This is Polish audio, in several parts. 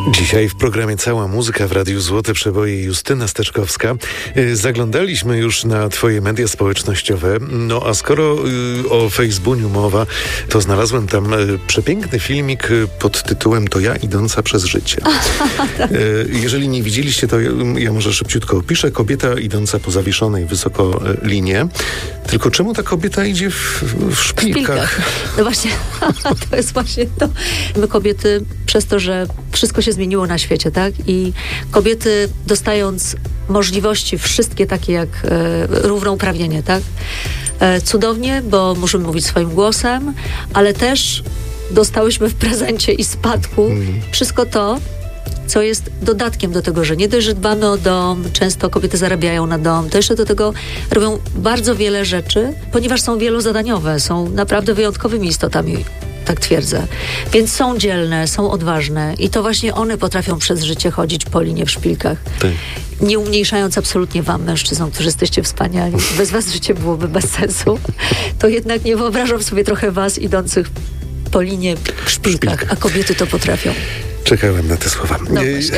Dzisiaj w programie Cała Muzyka w Radiu Złote Przeboje Justyna Steczkowska. Zaglądaliśmy już na twoje media społecznościowe, no a skoro o Facebooku mowa, to znalazłem tam przepiękny filmik pod tytułem To ja idąca przez życie. Jeżeli nie widzieliście, to ja może szybciutko opiszę. Kobieta idąca po zawieszonej wysoko linie. Tylko czemu ta kobieta idzie w szpilkach? No właśnie, to jest właśnie to. My kobiety, przez to, że wszystko się zmieniło na świecie, tak? I kobiety dostając możliwości wszystkie takie jak równouprawnienie, tak? Cudownie, bo możemy mówić swoim głosem, ale też dostałyśmy w prezencie i spadku wszystko to, co jest dodatkiem do tego, że nie dość, że dbamy o dom, często kobiety zarabiają na dom, to jeszcze do tego robią bardzo wiele rzeczy, ponieważ są wielozadaniowe, są naprawdę wyjątkowymi istotami, tak twierdzę. Więc są dzielne, są odważne i to właśnie one potrafią przez życie chodzić po linie w szpilkach. Tak. Nie umniejszając absolutnie wam, mężczyznom, którzy jesteście wspaniali. Bez was życie byłoby bez sensu. To jednak nie wyobrażam sobie trochę was idących po linie w szpilkach, a kobiety to potrafią. Czekałem na te słowa. No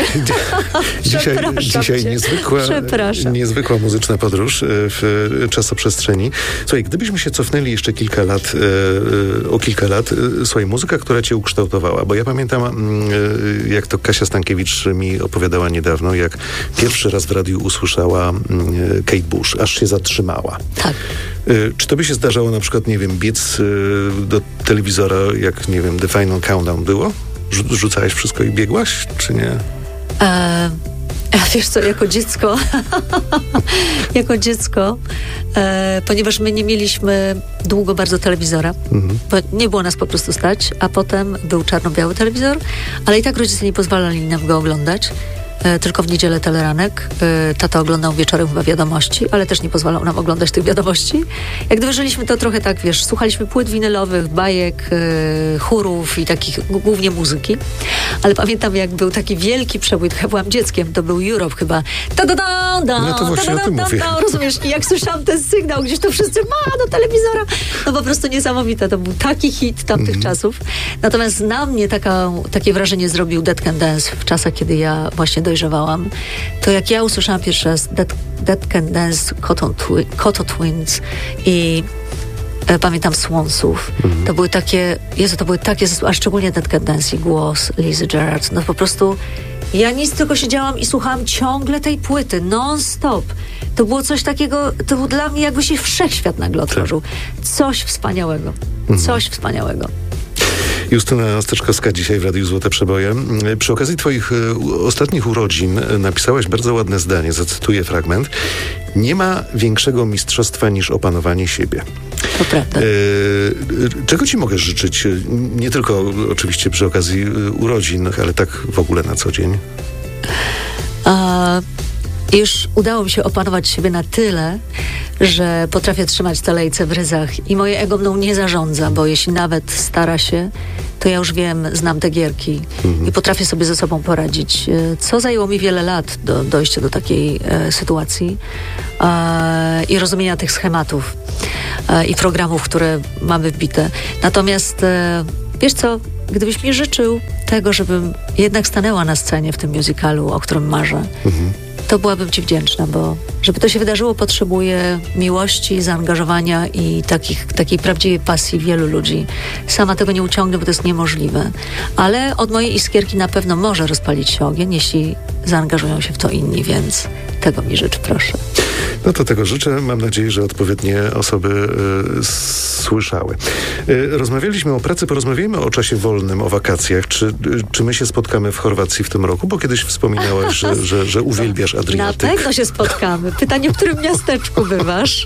dzisiaj niezwykła muzyczna podróż w czasoprzestrzeni. Słuchaj, gdybyśmy się cofnęli jeszcze o kilka lat, słuchaj, muzyka, która cię ukształtowała, bo ja pamiętam, jak to Kasia Stankiewicz mi opowiadała niedawno, jak pierwszy raz w radiu usłyszała Kate Bush, aż się zatrzymała. Tak. Czy to by się zdarzało na przykład, nie wiem, biec do telewizora, jak, nie wiem, The Final Countdown było? Rzucałaś wszystko i biegłaś, czy nie? Wiesz co, jako dziecko, ponieważ my nie mieliśmy długo bardzo telewizora, bo nie było nas po prostu stać, a potem był czarno-biały telewizor, ale i tak rodzice nie pozwalali nam go oglądać. Tylko w niedzielę teleranek. Tata oglądał wieczorem chyba wiadomości, ale też nie pozwalał nam oglądać tych wiadomości. Jak gdy żyliśmy to trochę tak, wiesz, słuchaliśmy płyt winylowych, bajek, chórów i takich głównie muzyki. Ale pamiętam, jak był taki wielki przebój, ja byłam dzieckiem, to był Europe chyba. No to właśnie o tym mówię. Rozumiesz? I jak słyszałam ten sygnał, gdzieś to wszyscy do telewizora. No po prostu niesamowite. To był taki hit tamtych czasów. Natomiast na mnie takie wrażenie zrobił Dead Can Dance w czasach, kiedy ja właśnie dojrzewałam, to jak ja usłyszałam pierwszy raz Dead Can Dance, Cotton Twins i pamiętam Swonsów. To były takie zespoły, a szczególnie Dead Can Dance i głos Lizy Gerard. No po prostu ja nic, tylko siedziałam i słuchałam ciągle tej płyty, non-stop. To było coś takiego, to był dla mnie jakby się wszechświat nagle otworzył. Coś wspaniałego. Coś wspaniałego. Justyna Steczkowska dzisiaj w Radiu Złote Przeboje. Przy okazji twoich ostatnich urodzin napisałaś bardzo ładne zdanie, zacytuję fragment. Nie ma większego mistrzostwa niż opanowanie siebie. To prawda. Czego ci mogę życzyć? Nie tylko oczywiście przy okazji urodzin, ale tak w ogóle na co dzień? Już udało mi się opanować siebie na tyle, że potrafię trzymać te lejce w ryzach i moje ego mną nie zarządza, bo jeśli nawet stara się, to ja już wiem, znam te gierki i potrafię sobie ze sobą poradzić. Co zajęło mi wiele lat do dojścia do takiej sytuacji i rozumienia tych schematów i programów, które mamy wbite. Natomiast wiesz co, gdybyś mi życzył tego, żebym jednak stanęła na scenie w tym musicalu, o którym marzę, to byłabym ci wdzięczna, bo żeby to się wydarzyło, potrzebuję miłości, zaangażowania i takiej prawdziwej pasji wielu ludzi. Sama tego nie uciągnę, bo to jest niemożliwe. Ale od mojej iskierki na pewno może rozpalić się ogień, jeśli zaangażują się w to inni, więc tego mi życz, proszę. No to tego życzę. Mam nadzieję, że odpowiednie osoby słyszały. Rozmawialiśmy o pracy, porozmawiajmy o czasie wolnym, o wakacjach. Czy my się spotkamy w Chorwacji w tym roku? Bo kiedyś wspominałaś, że uwielbiasz Adriatyk. Na pewno się spotkamy. Pytanie, w którym miasteczku bywasz?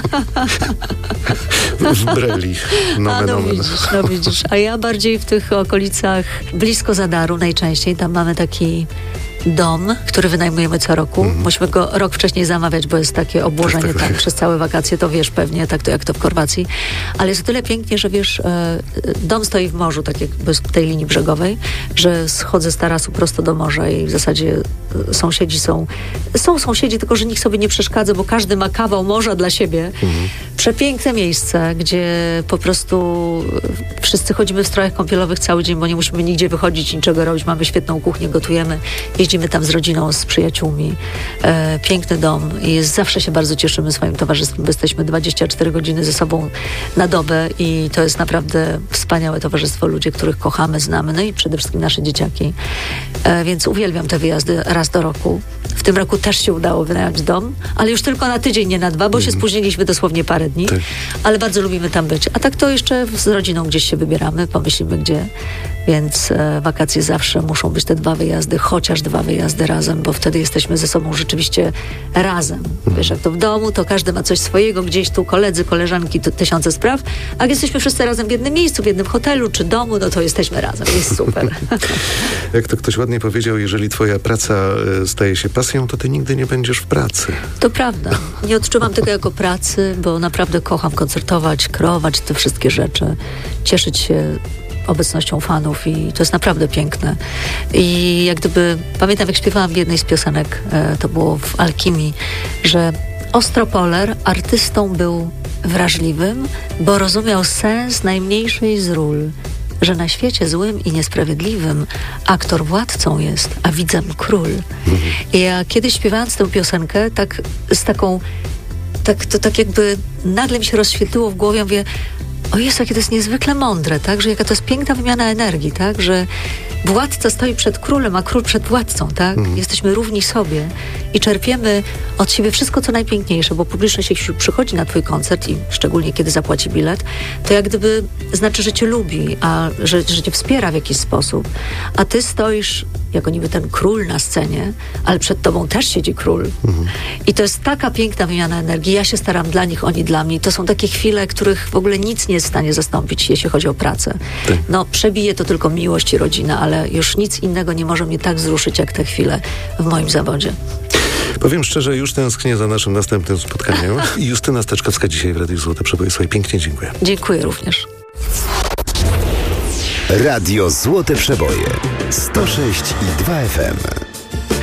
W Breli. No widzisz. A ja bardziej w tych okolicach blisko Zadaru najczęściej. Tam mamy taki dom, który wynajmujemy co roku. Musimy go rok wcześniej zamawiać, bo jest takie obłożenie tam przez całe wakacje, to wiesz pewnie, tak to jak to w Chorwacji. Ale jest o tyle pięknie, że wiesz, dom stoi w morzu, tak jakby z tej linii brzegowej, że schodzę z tarasu prosto do morza i w zasadzie sąsiedzi są sąsiedzi, tylko że nikt sobie nie przeszkadza, bo każdy ma kawał morza dla siebie. Przepiękne miejsce, gdzie po prostu wszyscy chodzimy w strojach kąpielowych cały dzień, bo nie musimy nigdzie wychodzić, niczego robić. Mamy świetną kuchnię, gotujemy. Jeździmy tam z rodziną, z przyjaciółmi. Piękny dom i zawsze się bardzo cieszymy swoim towarzystwem, bo jesteśmy 24 godziny ze sobą na dobę i to jest naprawdę wspaniałe towarzystwo, ludzie, których kochamy, znamy, no i przede wszystkim nasze dzieciaki. Więc uwielbiam te wyjazdy raz do roku. W tym roku też się udało wynająć dom, ale już tylko na tydzień, nie na 2, bo się spóźniliśmy dosłownie parę dni, ale bardzo lubimy tam być. A tak to jeszcze z rodziną gdzieś się wybieramy, pomyślimy gdzie, więc wakacje zawsze muszą być te 2 wyjazdy, chociaż 2 wyjazdy razem, bo wtedy jesteśmy ze sobą rzeczywiście razem. Wiesz, jak to w domu, to każdy ma coś swojego, gdzieś tu koledzy, koleżanki, to tysiące spraw, a jak jesteśmy wszyscy razem w jednym miejscu, w jednym hotelu czy domu, no to jesteśmy razem, jest super. Jak to ktoś ładnie powiedział, jeżeli twoja praca staje się pasją, to ty nigdy nie będziesz w pracy. To prawda. Nie odczuwam tego jako pracy, bo naprawdę kocham koncertować, kreować te wszystkie rzeczy, cieszyć się obecnością fanów i to jest naprawdę piękne. I jak gdyby, pamiętam jak śpiewałam w jednej z piosenek, to było w Alchemii, że Ostropoler artystą był wrażliwym, bo rozumiał sens najmniejszej z ról, że na świecie złym i niesprawiedliwym aktor władcą jest, a widzem król. I ja kiedyś śpiewając tę piosenkę, tak z taką, tak jakby nagle mi się rozświetliło w głowie, mówię, o Jezu, jakie to jest niezwykle mądre, tak? Że jaka to jest piękna wymiana energii, tak? Że władca stoi przed królem, a król przed władcą, tak? Jesteśmy równi sobie i czerpiemy od siebie wszystko, co najpiękniejsze, bo publiczność, jeśli przychodzi na twój koncert i szczególnie kiedy zapłaci bilet, to jak gdyby znaczy, że cię lubi, a że cię wspiera w jakiś sposób, a ty stoisz jako niby ten król na scenie, ale przed tobą też siedzi król. I to jest taka piękna wymiana energii. Ja się staram dla nich, oni dla mnie. To są takie chwile, których w ogóle nic nie jest w stanie zastąpić, jeśli chodzi o pracę. No, przebije to tylko miłość i rodzina, ale już nic innego nie może mnie tak wzruszyć, jak te chwile w moim zawodzie. Powiem szczerze, już tęsknię za naszym następnym spotkaniem. Justyna Steczkowska dzisiaj w Radiu Złote Przeboje. Słuchaj, pięknie dziękuję. Dziękuję również. Radio Złote Przeboje 106,2 FM.